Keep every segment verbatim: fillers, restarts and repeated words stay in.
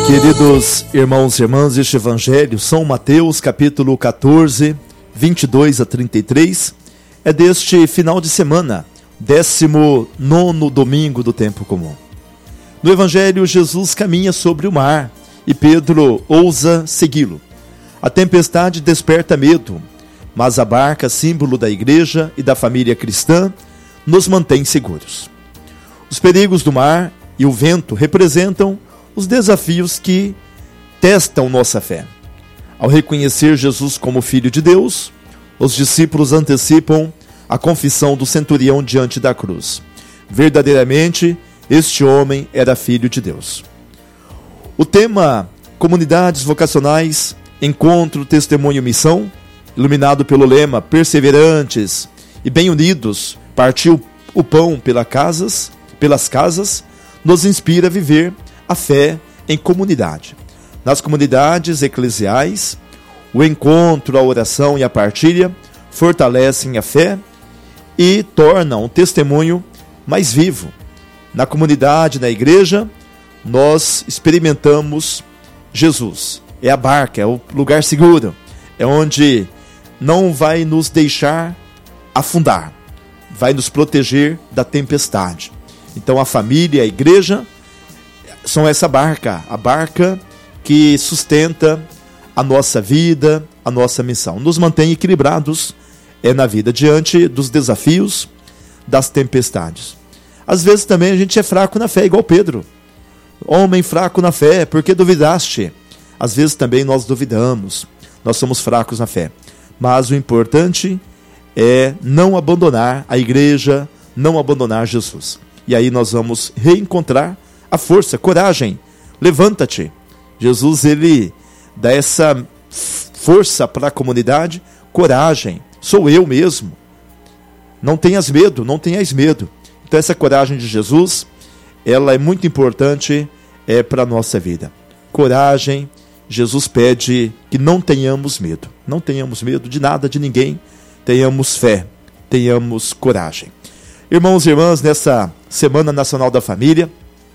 Queridos irmãos e irmãs, este Evangelho, São Mateus, capítulo catorze, vinte e dois a trinta e três, é deste final de semana, décimo nono domingo do tempo comum. No Evangelho, Jesus caminha sobre o mar e Pedro ousa segui-lo. A tempestade desperta medo, mas a barca, símbolo da igreja e da família cristã, nos mantém seguros. Os perigos do mar e o vento representam os desafios que testam nossa fé. Ao reconhecer Jesus como Filho de Deus, os discípulos antecipam a confissão do centurião diante da cruz. Verdadeiramente, este homem era Filho de Deus. O tema Comunidades Vocacionais, Encontro, Testemunho, Missão, iluminado pelo lema Perseverantes e Bem Unidos, partiu o pão pelas casas, pelas casas, nos inspira a viver a fé em comunidade. Nas comunidades eclesiais, o encontro, a oração e a partilha fortalecem a fé e tornam o testemunho mais vivo. Na comunidade, na igreja, nós experimentamos Jesus. É a barca, é o lugar seguro, é onde não vai nos deixar afundar, vai nos proteger da tempestade. Então a família, a igreja, são essa barca, a barca que sustenta a nossa vida, a nossa missão. Nos mantém equilibrados é, na vida, diante dos desafios, das tempestades. Às vezes também a gente é fraco na fé, igual Pedro. Homem fraco na fé, por que duvidaste? Às vezes também nós duvidamos, nós somos fracos na fé. Mas o importante é não abandonar a igreja, não abandonar Jesus. E aí nós vamos reencontrar a força, coragem, levanta-te. Jesus, ele dá essa força para a comunidade, coragem, sou eu mesmo. Não tenhas medo, não tenhas medo. Então essa coragem de Jesus, ela é muito importante é, para a nossa vida. Coragem, Jesus pede que não tenhamos medo. Não tenhamos medo de nada, de ninguém. Tenhamos fé, tenhamos coragem. Irmãos e irmãs, nessa Semana Nacional da Família,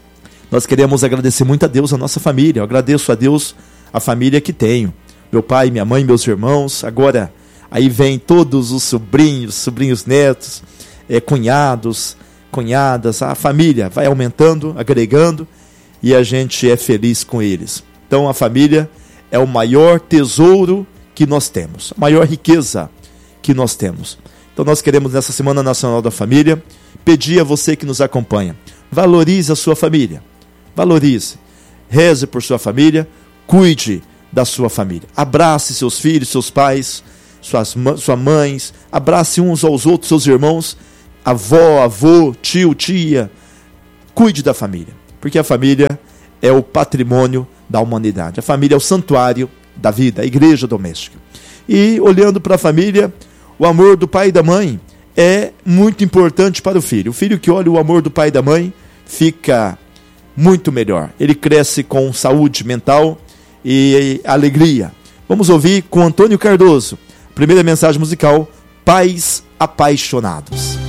nós queremos agradecer muito a Deus, a nossa família. Eu agradeço a Deus a família que tenho. Meu pai, minha mãe, meus irmãos. Agora, aí vem todos os sobrinhos, sobrinhos netos, é, cunhados, cunhadas. A família vai aumentando, agregando, e a gente é feliz com eles. Então, a família é o maior tesouro que nós temos, a maior riqueza que nós temos. Então, nós queremos, nessa Semana Nacional da Família, pedir a você que nos acompanha, valorize a sua família. Valorize, reze por sua família, cuide da sua família. Abrace seus filhos, seus pais, suas, suas mães, abrace uns aos outros, seus irmãos, avó, avô, tio, tia. Cuide da família, porque a família é o patrimônio da humanidade. A família é o santuário da vida, a igreja doméstica. E olhando para a família, o amor do pai e da mãe é muito importante para o filho. O filho que olha o amor do pai e da mãe fica muito melhor. Ele cresce com saúde mental e alegria. Vamos ouvir com Antônio Cardoso, primeira mensagem musical, Pais Apaixonados.